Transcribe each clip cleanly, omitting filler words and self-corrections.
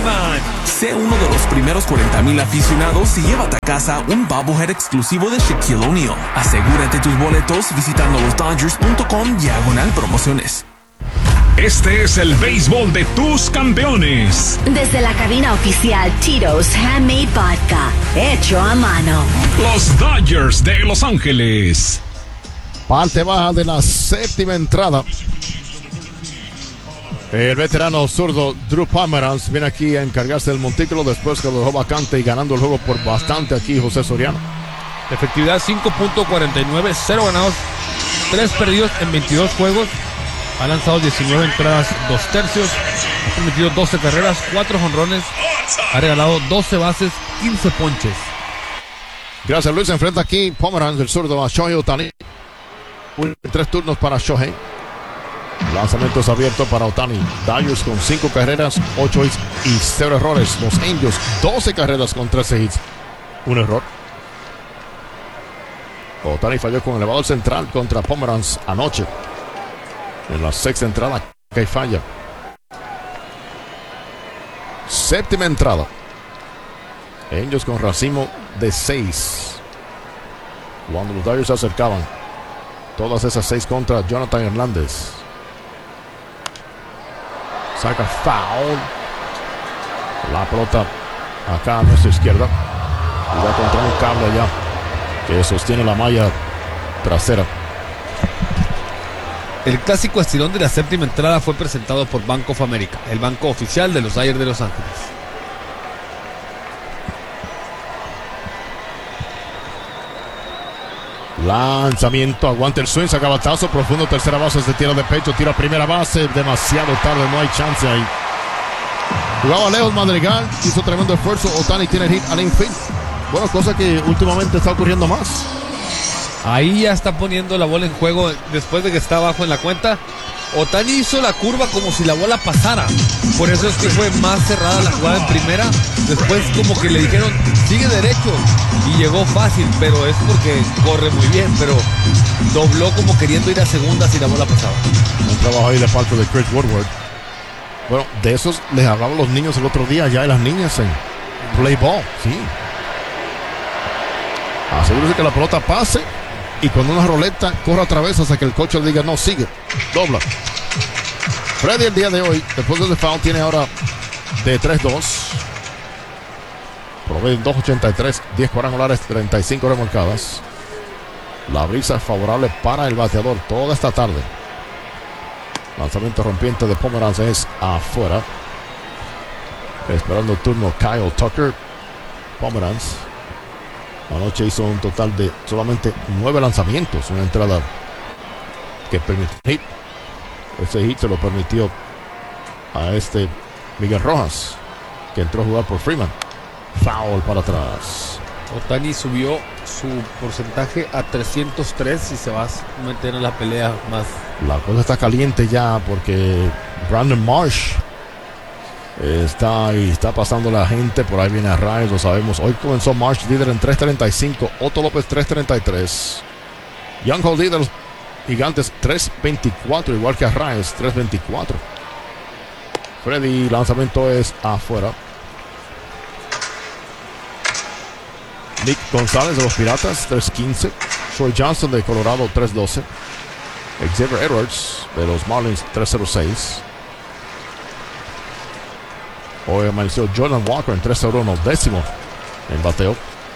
Time. Sé uno de los primeros 40,000 aficionados y llévate a casa un bobblehead exclusivo de Shaquille O'Neal. Asegúrate tus boletos visitando losdodgers.com/promociones. Este es el béisbol de tus campeones. Desde la cabina oficial Tito's Handmade Vodka, hecho a mano. Los Dodgers de Los Ángeles. Parte baja de la séptima entrada. El veterano zurdo Drew Pomeranz viene aquí a encargarse del montículo después que lo dejó vacante y ganando el juego por bastante aquí José Soriano. Efectividad 5.49, 0 ganados, 3 perdidos en 22 juegos. Ha lanzado 19 entradas, 2 tercios. Ha permitido 12 carreras, 4 jonrones. Ha regalado 12 bases, 15 ponches. Gracias, Luis. Se enfrenta aquí Pomeranz, el zurdo, a Shohei Ohtani. 3 turnos para Shohei. Lanzamientos abiertos para Ohtani. Dodgers con 5 carreras, 8 hits y 0 errores. Los Angels, 12 carreras con 13 hits, 1 error. Ohtani falló con elevador central contra Pomeranz anoche. En la sexta entrada, que falla. Séptima entrada. Angels con racimo de 6. Cuando los Dodgers se acercaban. Todas esas 6 contra Jonathan Hernández. Saca foul. La pelota acá a nuestra izquierda. Y va contra un cable allá que sostiene la malla trasera. El clásico estirón de la séptima entrada fue presentado por Bank of America, el banco oficial de los Dodgers de Los Ángeles. Lanzamiento, aguanta el swing, saca batazo profundo, tercera base, de tiro de pecho, tiro a primera base, demasiado tarde, no hay chance ahí. Jugaba lejos Madrigal, hizo tremendo esfuerzo, Ohtani tiene el hit al infield. Bueno, cosa que últimamente está ocurriendo más. Ahí ya está poniendo la bola en juego después de que está abajo en la cuenta. Ohtani hizo la curva como si la bola pasara. Por eso es que fue más cerrada la jugada en primera. Después como que le dijeron, sigue derecho. Y llegó fácil, pero es porque corre muy bien. Pero dobló como queriendo ir a segunda si la bola pasaba. Un trabajo ahí de parte de Chris Woodward. Bueno, de esos les hablaban los niños el otro día, ya de las niñas en play ball, sí. Asegúrese que la pelota pase. Y con una roleta corre otra vez hasta que el coach le diga no, sigue, dobla. Freddy el día de hoy, después de ese foul, tiene ahora de 3-2. Promedio 2.83, 10 cuadrangulares, 35 remolcadas. La brisa es favorable para el bateador toda esta tarde. Lanzamiento rompiente de Pomeranz es afuera. Esperando el turno Kyle Tucker. Pomeranz anoche hizo un total de solamente 9 lanzamientos. Una entrada que permitió hit. Ese hit se lo permitió a Miguel Rojas, que entró a jugar por Freeman. Foul para atrás. Ohtani subió su porcentaje a 303 y se va a meter en la pelea más. La cosa está caliente ya porque Brandon Marsh está pasando la gente. Por ahí viene Arraez, lo sabemos. Hoy comenzó Marsh líder en 3.35. Otto López 3.33. Young Hold líder, los Gigantes 3.24, igual que Arraez 3.24. Freddy, lanzamiento es afuera. Nick González de los Piratas 3.15. Troy Johnson de Colorado 3.12. Xavier Edwards de los Marlins 3.06. Hoy amaneció Jordan Walker en 3.01, décimo en bateo.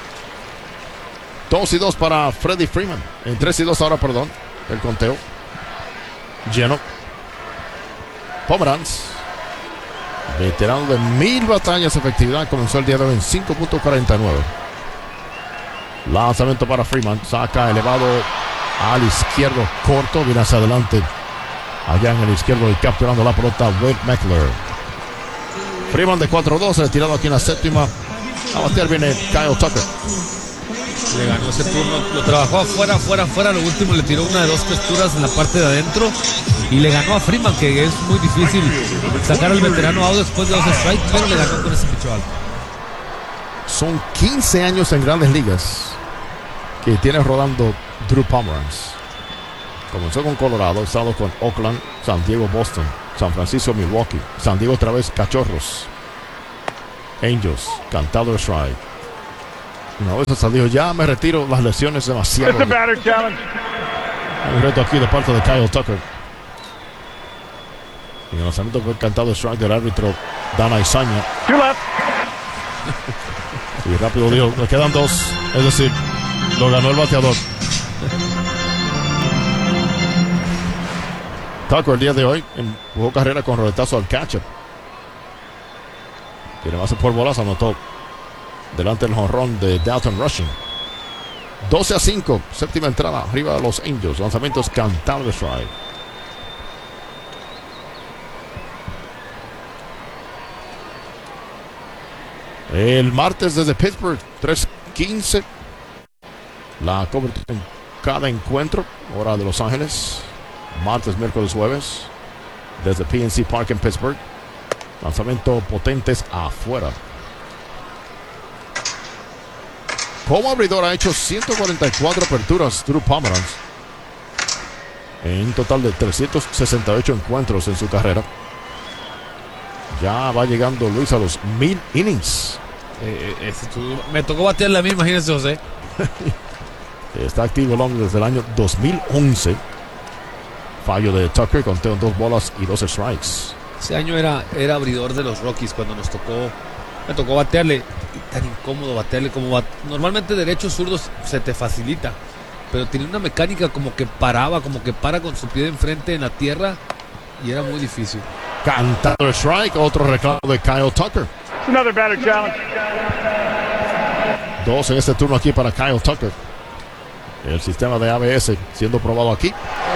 2-2 para Freddie Freeman. En 3-2 ahora, perdón, el conteo. Lleno. Pomeranz, veterano de 1000 batallas, efectividad, comenzó el día de hoy en 5.49. Lanzamiento para Freeman, saca elevado al izquierdo, corto, viene hacia adelante. Allá en el izquierdo y capturando la pelota, Will Meckler. Freeman de 4-2, retirado aquí en la séptima. A batear viene Kyle Tucker. Le ganó ese turno, lo trabajó afuera. Lo último le tiró una de 2 texturas en la parte de adentro. Y le ganó a Freeman, que es muy difícil sacar al veterano out después de 2 strikes, pero le ganó con ese picho alto. Son 15 años en Grandes Ligas que tiene rodando Drew Pomeranz. Comenzó con Colorado, estado con Oakland, San Diego, Boston, San Francisco, Milwaukee, San Diego otra vez, Cachorros. Angels, cantado el strike. Una vez salió, ya me retiro, las lesiones demasiado. It's a batter challenge. Un reto aquí de parte de Kyle Tucker. Y el lanzamiento fue cantado el strike del árbitro Dana Izaña. Two left. Y rápido dijo, le quedan 2. Es decir, lo ganó el bateador. Tucker el día de hoy empujó carrera con roletazo al catcher. Tiene bases por bolas, anotó delante del jonrón de Dalton Rushing. 12-5, séptima entrada, arriba de los Angels. Lanzamientos cantado de strike. El martes desde Pittsburgh, 3:15. La cobertura en cada encuentro, hora de Los Ángeles. Martes, miércoles, jueves. Desde PNC Park en Pittsburgh. Lanzamiento potentes afuera. Como abridor ha hecho 144 aperturas Drew Pomeranz. En un total de 368 encuentros en su carrera. Ya va llegando Luis a los 1000 innings. Me tocó batearle a mí, imagínese, José. Está activo el hombre desde el año 2011. Fallo de Tucker, conteo en 2 bolas y 2 strikes. Ese año era abridor de los Rockies cuando me tocó batearle. Tan incómodo batearle como normalmente derechos zurdos se te facilita, pero tenía una mecánica como que para con su pie de enfrente en la tierra y era muy difícil. Cantado el strike, otro reclamo de Kyle Tucker. It's another batter challenge. 2 en este turno aquí para Kyle Tucker. El sistema de ABS siendo probado aquí.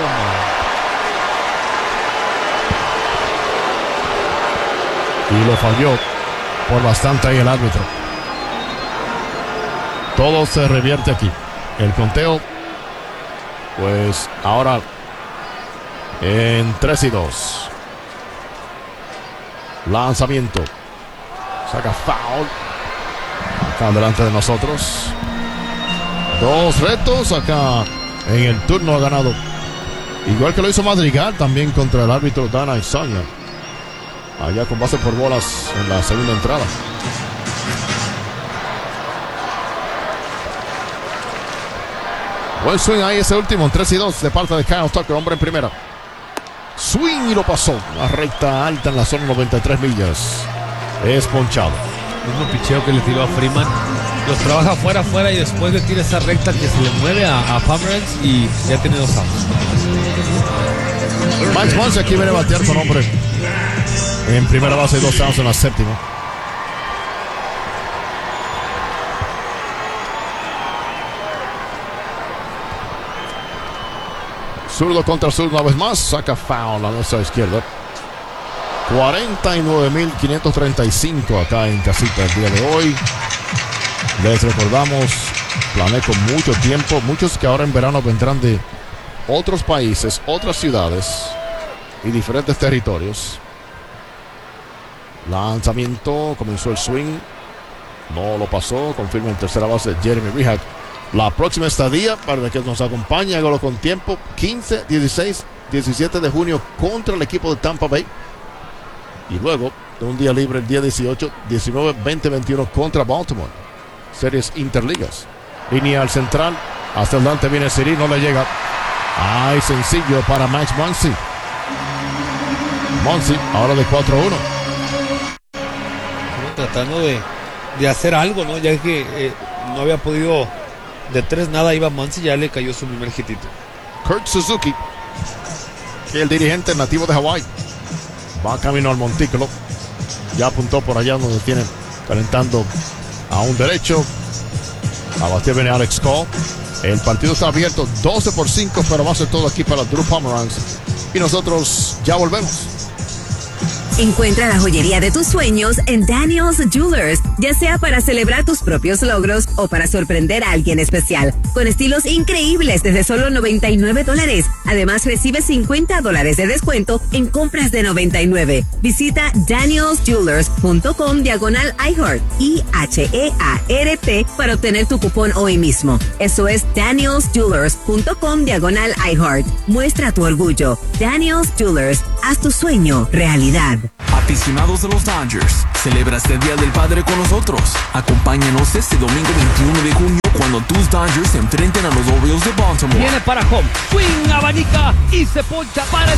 Y lo falló por bastante ahí el árbitro. Todo se revierte aquí. El conteo, pues ahora en 3-2. Lanzamiento. Saca foul. Acá delante de nosotros. 2 retos acá en el turno ha ganado. Igual que lo hizo Madrigal también contra el árbitro Dana Izaña. Allá con base por bolas en la segunda entrada. Buen swing ahí ese último en 3-2 de parte de Kyle Tucker, hombre en primera. Swing y lo pasó. Una recta alta en la zona 93 millas. Es ponchado. El mismo picheo que le tiró a Freeman. Los trabaja fuera y después le tira esa recta que se le mueve a Pomeranz y ya tiene 2 outs. Max Muncy aquí viene a batear con hombre en primera base y 2 outs en la séptima. Zurdo contra zurdo una vez más. Saca foul a nuestra izquierda. 49,535 acá en casita el día de hoy. Les recordamos, planeé con mucho tiempo. Muchos que ahora en verano vendrán de otros países, otras ciudades y diferentes territorios. Lanzamiento, comenzó el swing. No lo pasó. Confirma en tercera base Jeremy Rehak. La próxima estadía, para que nos acompañe, hágalo con tiempo, 15, 16, 17 de junio contra el equipo de Tampa Bay. Y luego, de un día libre el día 18, 19, 20, 21 contra Baltimore. Series interligas. Línea al central, hasta adelante viene Siri, no le llega. Ay, sencillo para Max Muncy. Muncy, ahora de 4-1. Tratando de hacer algo, ¿no? Ya que no había podido. De 3 nada iba Muncy, ya le cayó su primer hitito. Kurt Suzuki, que el dirigente nativo de Hawái, va camino al montículo. Ya apuntó por allá donde tiene calentando a un derecho. A batir viene Alex Cole. El partido está abierto 12-5, pero va a ser todo aquí para Drew Pomeranz. Y nosotros ya volvemos. Encuentra la joyería de tus sueños en Daniel's Jewelers, ya sea para celebrar tus propios logros o para sorprender a alguien especial, con estilos increíbles desde solo $99. Además, recibe $50 de descuento en compras de $99. Visita danielsjewelers.com/iHeart, IHEART, para obtener tu cupón hoy mismo. Eso es danielsjewelers.com/iHeart. Muestra tu orgullo. Daniel's Jewelers, haz tu sueño realidad. Aficionados de los Dodgers, celebra este Día del Padre con nosotros. Acompáñanos este domingo 21 de junio cuando tus Dodgers se enfrenten a los Orioles de Baltimore. Viene para home. Swing, abanica y se poncha para